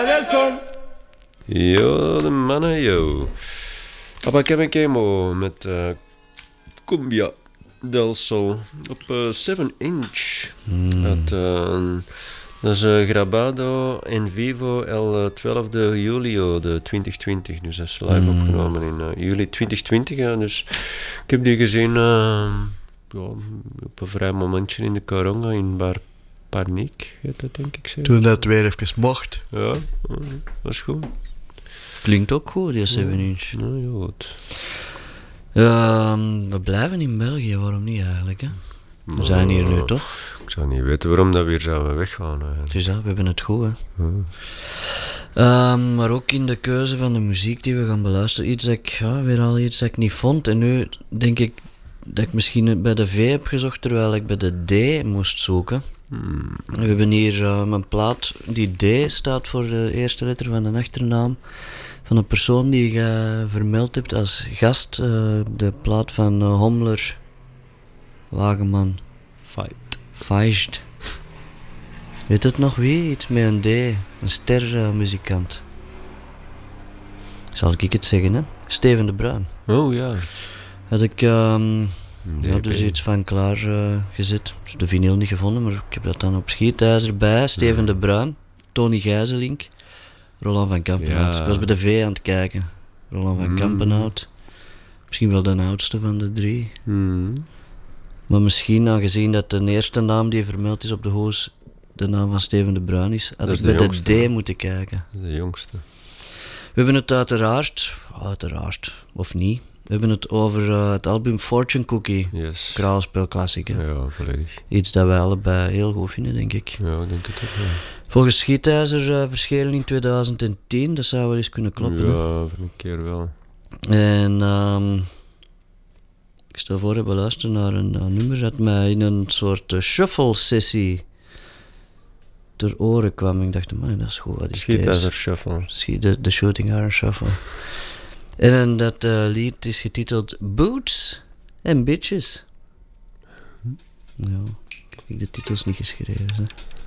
Nelson. Yo, de mannen, yo. Papa Kemo met Cumbia del Sol op 7-inch. Dat is Grabado en Vivo el 12 de julio de 2020. Dus dat is live opgenomen in juli 2020. Ja. Dus ik heb die gezien op een vrij momentje in de Coronga in Bar Paniek, heet dat denk ik zo. Toen dat weer even mocht. Ja, dat is goed. Klinkt ook goed, die 7-inch. Ja, heel goed. We blijven in België, waarom niet eigenlijk? Hè? We zijn hier nu toch? Ik zou niet weten waarom dat we hier zouden weggaan. Het is dat, we hebben het goed. Hè? Maar ook in de keuze van de muziek die we gaan beluisteren, iets dat ik niet vond. En nu denk ik dat ik misschien bij de V heb gezocht terwijl ik bij de D moest zoeken. We hebben hier een plaat, die D staat voor de eerste letter van de achternaam van een persoon die je vermeld hebt als gast. De plaat van Hommler, Wageman, Feist. Weet het nog wie? Iets met een D, een stermuzikant. Zal ik het zeggen, hè? Steven de Bruin. Oh ja. Had ik dus iets van klaar gezet. Dus de vinyl niet gevonden, maar ik heb dat dan op schietijzer bij. Steven de Bruin, Tony Gijzelink, Roland van Kampenhout. Ik was bij de V aan het kijken. Roland van Kampenhout. Misschien wel de oudste van de drie. Maar misschien, aangezien dat de eerste naam die vermeld is op de hoes de naam van Steven de Bruin is, had ik bij de D moeten kijken. Dat is de jongste. We hebben het uiteraard, of niet, we hebben het over het album Fortune Cookie. Yes. Kraalspelklassieker. Ja, volledig. Iets dat wij allebei heel goed vinden, denk ik. Ja, ik denk het ook, ja. Volgens Schietijzer verschenen in 2010, dat zou wel eens kunnen kloppen. Ja, voor een keer wel. En ik stel voor dat we luisteren naar een nummer dat mij in een soort shuffle-sessie ter oren kwam. Ik dacht, man, dat is goed. Wat is Schietijzer Shuffle. De Shooting Iron Shuffle. En dat lied is getiteld Boots and Bitches. Ja, ik heb de titels niet geschreven. Hè.